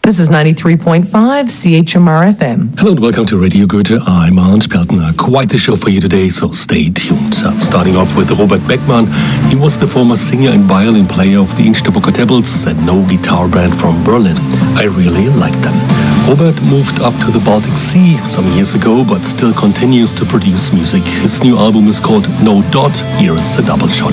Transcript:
This is 93.5 CHMR FM. Hello and welcome to Radio Goethe. I'm Arndt Peltner. Quite the show for you today, so stay tuned. Starting off with Robert Beckmann. He was the former singer and violin player of the Innsbrucker Devils, a no-guitar band from Berlin. I really liked them. Robert moved up to the Baltic Sea some years ago, but still continues to produce music. His new album is called No Dot. Here is the double shot.